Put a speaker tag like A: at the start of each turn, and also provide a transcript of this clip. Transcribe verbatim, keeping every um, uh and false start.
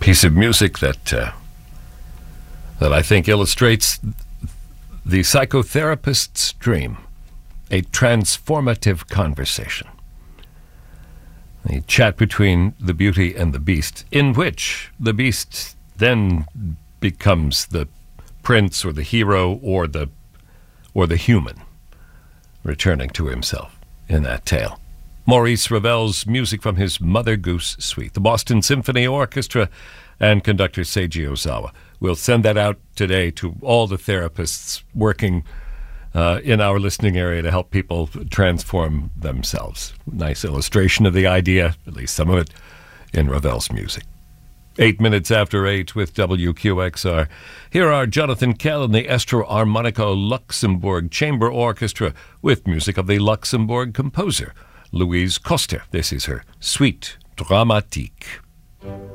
A: piece of music that uh, that I think illustrates the psychotherapist's dream, a transformative conversation. A chat between the beauty and the beast, in which the beast then becomes the prince or the hero or the or the human, returning to himself in that tale. Maurice Ravel's music from his Mother Goose Suite. The Boston Symphony Orchestra and conductor Seiji Ozawa. We'll send that out today to all the therapists working uh, in our listening area to help people transform themselves. Nice illustration of the idea, at least some of it, in Ravel's music. Eight minutes after eight with W Q X R. Here are Jonathan Kell and the Estro Armonico Luxembourg Chamber Orchestra with music of the Luxembourg composer, Louise Koster. This is her Suite Dramatique.